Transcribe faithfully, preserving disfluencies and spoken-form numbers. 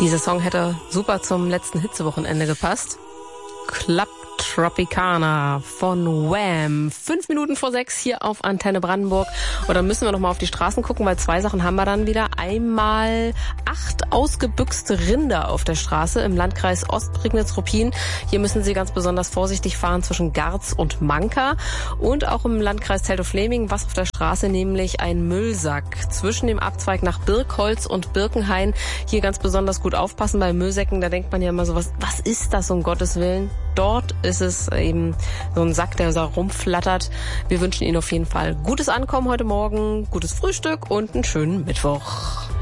Dieser Song hätte super zum letzten Hitzewochenende gepasst. Club Tropicana von Wham. Fünf Minuten vor sechs hier auf Antenne Brandenburg. Und dann müssen wir noch mal auf die Straßen gucken, weil zwei Sachen haben wir dann wieder. Einmal acht ausgebüxte Rinder auf der Straße im Landkreis Ostprignitz-Ruppin. Hier müssen Sie ganz besonders vorsichtig fahren zwischen Garz und Manka. Und auch im Landkreis Teltow-Fläming was auf der Straße, nämlich ein Müllsack zwischen dem Abzweig nach Birkholz und Birkenhain. Hier ganz besonders gut aufpassen bei Müllsäcken. Da denkt man ja immer so, was, was ist das um Gottes Willen? Dort ist es eben so ein Sack, der da rumflattert. Wir wünschen Ihnen auf jeden Fall gutes Ankommen heute Morgen, gutes Frühstück und einen schönen Mittwoch.